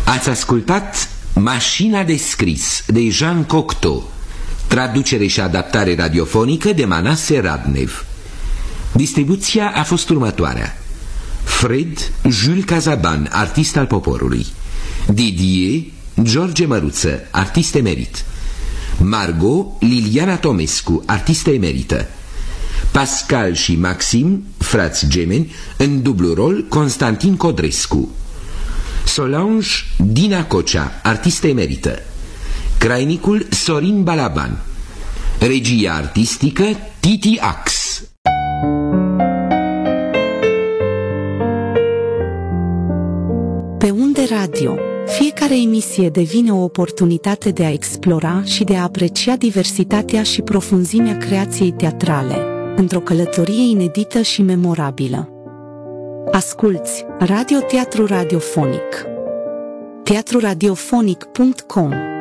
Ați ascultat Mașina de scris de Jean Cocteau, traducere și adaptare radiofonică de Manase Radnev. Distribuția a fost următoarea: Fred, Jules Cazaban, artist al poporului; Didier, George Măruță, artist emerit; Margot, Liliana Tomescu, artistă emerită; Pascal și Maxim, frați gemeni, în dublu rol Constantin Codrescu; Solange, Dina Cocea, artistă emerită; Crainicul, Sorin Balaban; regia artistică, Titi Ax. Pe Unde Radio, fiecare emisie devine o oportunitate de a explora și de a aprecia diversitatea și profunzimea creației teatrale, într-o călătorie inedită și memorabilă. Asculți Radio Teatru Radiofonic. teatruradiofonic.com